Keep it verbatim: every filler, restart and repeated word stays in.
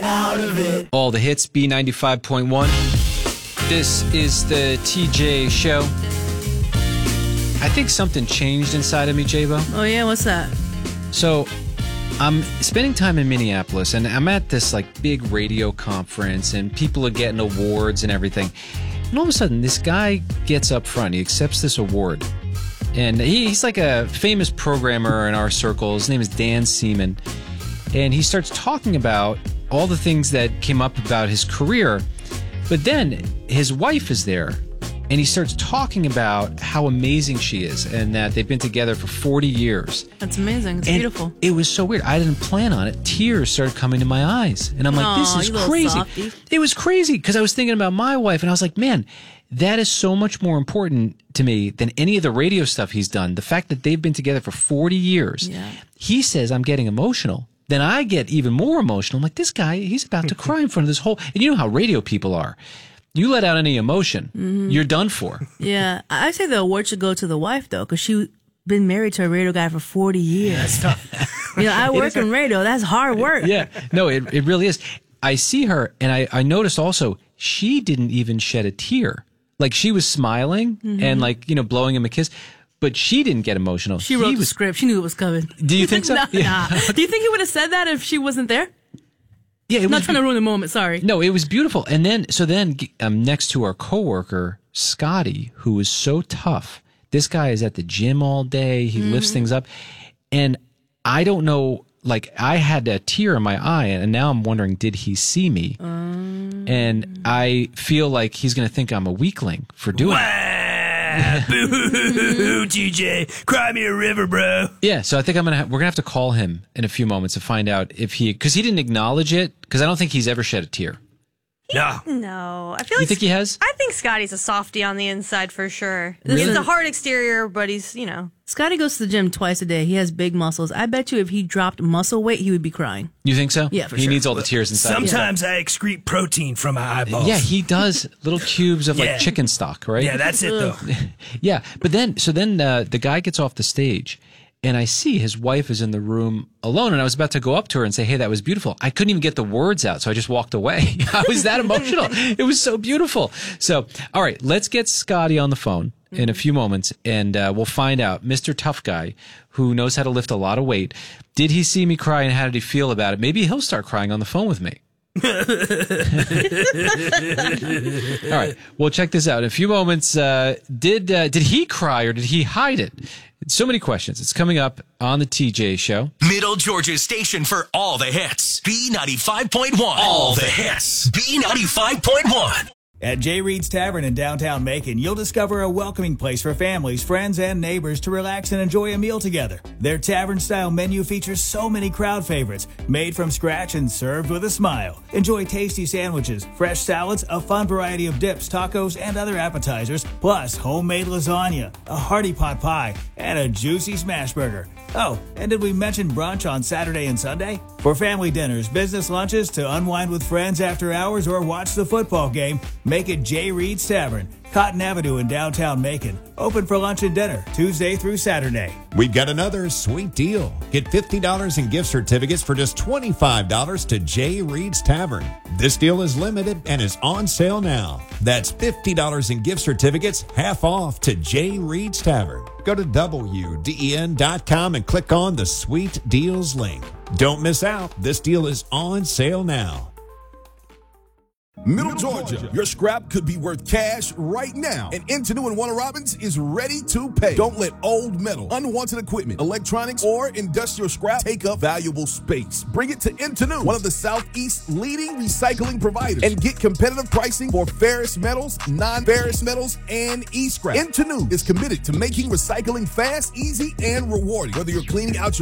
out of it. All the hits, B ninety-five point one. This is the T J Show. I think something changed inside of me, J-Bo. Oh, yeah? What's that? So, I'm spending time in Minneapolis, and I'm at this like big radio conference, and people are getting awards and everything. And all of a sudden, this guy gets up front. He accepts this award. And he, he's like a famous programmer in our circle. His name is Dan Seaman. And he starts talking about all the things that came up about his career. But then his wife is there. And he starts talking about how amazing she is and that they've been together for forty years. That's amazing. It's and beautiful. It was so weird. I didn't plan on it. Tears started coming to my eyes. And I'm like, Aww, this is you little crazy. softie. It was crazy because I was thinking about my wife and I was like, man, that is so much more important to me than any of the radio stuff he's done. The fact that they've been together for forty years. Yeah. He says, I'm getting emotional. Then I get even more emotional. I'm like, this guy, he's about to cry in front of this whole... And you know how radio people are. You let out any emotion, mm-hmm. you're done for. Yeah. I say the award should go to the wife, though, because she's been married to a radio guy for forty years. That's tough. You know, I work in radio. That's hard work. Yeah. No, it, it really is. I see her, and I, I noticed also, she didn't even shed a tear. Like, she was smiling mm-hmm. and, like, you know, blowing him a kiss. But she didn't get emotional. She wrote he the was, script. She knew it was coming. Do you think so? nah, yeah. nah. Do you think he would have said that if she wasn't there? Yeah, it I'm not was, trying to ruin the moment. Sorry. No, it was beautiful. And then, so then, um, next to our coworker, Scotty, who is so tough. This guy is at the gym all day. He mm-hmm. lifts things up. And I don't know, like, I had a tear in my eye, and now I'm wondering, did he see me? Um, and I feel like he's going to think I'm a weakling for doing it. Boo, T J, cry me a river, bro. Yeah, so I think I'm gonna ha- we're gonna have to call him in a few moments to find out if he, because he didn't acknowledge it, because I don't think he's ever shed a tear. No, no. I feel like you think he has? I think Scotty's a softie on the inside for sure. Really? He's a hard exterior, but he's you know. Scotty goes to the gym twice a day. He has big muscles. I bet you if he dropped muscle weight, he would be crying. You think so? Yeah, for he sure. needs all the tears inside. Sometimes I excrete protein from my eyeballs. Yeah, he does little cubes of Yeah. like chicken stock, right? Yeah, that's it though. Yeah, but then so then uh, the guy gets off the stage, and I see his wife is in the room alone, and I was about to go up to her and say, "Hey, that was beautiful." I couldn't even get the words out, so I just walked away. I was that emotional. It was so beautiful. So, all right, let's get Scotty on the phone in a few moments, and uh, we'll find out, Mister Tough Guy, who knows how to lift a lot of weight, did he see me cry and how did he feel about it? Maybe he'll start crying on the phone with me. All right, well, check this out. In a few moments, uh, did uh, did he cry or did he hide it? So many questions. It's coming up on the T J Show. Middle Georgia's station for all the hits. B ninety-five point one. All the hits. B ninety-five point one. At J. Reed's Tavern in downtown Macon, you'll discover a welcoming place for families, friends, and neighbors to relax and enjoy a meal together. Their tavern-style menu features so many crowd favorites, made from scratch and served with a smile. Enjoy tasty sandwiches, fresh salads, a fun variety of dips, tacos, and other appetizers, plus homemade lasagna, a hearty pot pie, and a juicy smash burger. Oh, and did we mention brunch on Saturday and Sunday? For family dinners, business lunches, to unwind with friends after hours, or watch the football game, make it J. Reed's Tavern, Cotton Avenue in downtown Macon. Open for lunch and dinner, Tuesday through Saturday. We've got another sweet deal. Get fifty dollars in gift certificates for just twenty-five dollars to J. Reed's Tavern. This deal is limited and is on sale now. That's fifty dollars in gift certificates, half off to J. Reed's Tavern. Go to W D E N dot com and click on the Sweet Deals link. Don't miss out. This deal is on sale now. Middle Georgia, your scrap could be worth cash right now, and Intenu and Warner Robins is ready to pay. Don't let old metal, unwanted equipment, electronics, or industrial scrap take up valuable space. Bring it to Intenu, one of the Southeast's leading recycling providers, and get competitive pricing for ferrous metals, non-ferrous metals, and e-scrap. Intenu is committed to making recycling fast, easy, and rewarding. Whether you're cleaning out your